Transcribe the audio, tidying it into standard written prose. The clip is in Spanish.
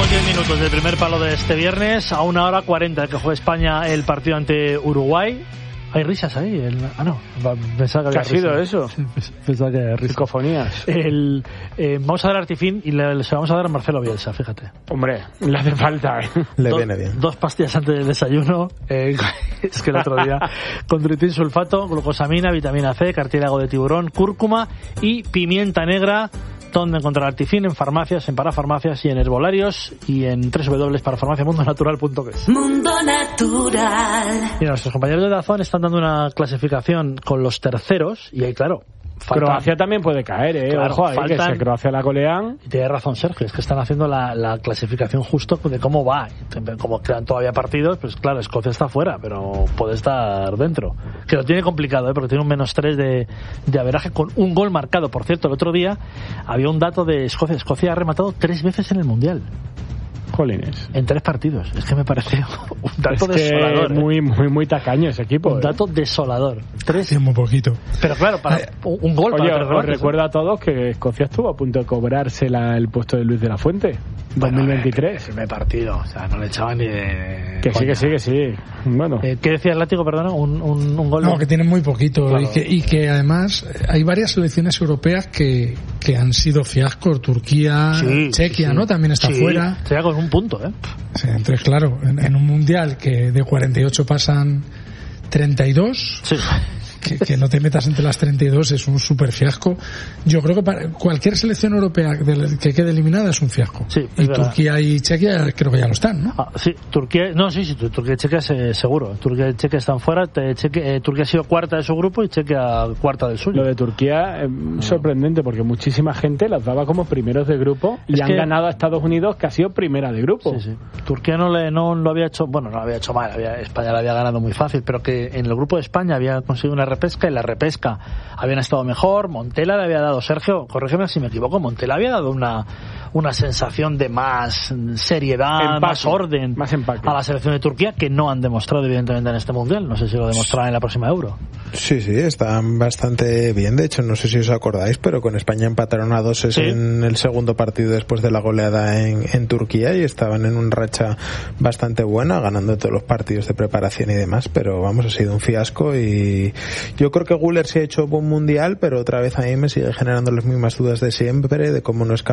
Últimos 10 minutos del primer palo de este viernes, a 1:40 que juega España el partido ante Uruguay. Hay risas ahí. No, pensaba que había ¿Qué ha sido eso? Pensaba que había risas. Psicofonías. Vamos a dar Artifin y se vamos a dar a Marcelo Bielsa, fíjate. Hombre, le hace falta. Le viene bien. 2 pastillas antes del desayuno. Es que el otro día, con tritin sulfato, glucosamina, vitamina C, cartílago de tiburón, cúrcuma y pimienta negra. Donde encontrar Artifin en farmacias, en parafarmacias y en herbolarios y en www.parafarmaciamundonatural.es. Mundo Natural. Mira, nuestros compañeros de Dazón están dando una clasificación con los terceros y ahí, claro, Croacia también puede caer, Claro, ojo ahí, que si Croacia la golean. Y tiene razón Sergio, es que están haciendo la clasificación justo de cómo va. Como quedan todavía partidos, pues claro, Escocia está fuera, pero puede estar dentro. Que lo tiene complicado, porque tiene un -3 de averaje con un gol marcado. Por cierto, el otro día había un dato de Escocia. Escocia ha rematado 3 veces en el Mundial. Jolines. En 3 partidos. Es que me parece un dato desolador. Muy tacaño ese equipo. Un dato desolador. 3. Es muy poquito. Pero claro, para un gol. Oye, para os recuerdo a todos que Escocia estuvo a punto de cobrarse el puesto de Luis de la Fuente. 2023. El primer partido. O sea, no le echaban ni de... Que sí. Bueno. ¿Qué decía el Látigo, perdona? Un gol. No, que tienen muy poquito. Claro. Y que además hay varias selecciones europeas que han sido fiascos. Turquía, Chequia, ¿no? También está fuera. Chequia con un punto, Sí, entonces, claro, en un mundial que de 48 pasan 32, sí. que no te metas entre las 32 es un súper fiasco. Yo creo que para cualquier selección europea que quede eliminada es un fiasco. Sí, y Turquía y Chequia creo que ya lo están, ¿no? Sí, Turquía y Chequia seguro. Turquía y Chequia están fuera. Turquía ha sido cuarta de su grupo y Chequia cuarta del suyo. Lo de Turquía es sorprendente porque muchísima gente las daba como primeros de grupo y han ganado a Estados Unidos, que ha sido primera de grupo. Sí. Turquía no lo había hecho, no lo había hecho mal. España la había ganado muy fácil, pero que en el grupo de España había conseguido una repesca y la repesca habían estado mejor. Montela le había dado, Sergio, corrígeme si me equivoco, Montela había dado una sensación de más seriedad, más orden más empaque a la selección de Turquía, que no han demostrado evidentemente en este Mundial. No sé si lo demostrarán en la próxima Euro. Sí, están bastante bien. De hecho, no sé si os acordáis, pero con España empataron a 2 en el segundo partido después de la goleada en Turquía y estaban en una racha bastante buena, ganando todos los partidos de preparación y demás, pero vamos, ha sido un fiasco. Y yo creo que Güler sí ha hecho buen Mundial, pero otra vez a mí me sigue generando las mismas dudas de siempre, de cómo no es capaz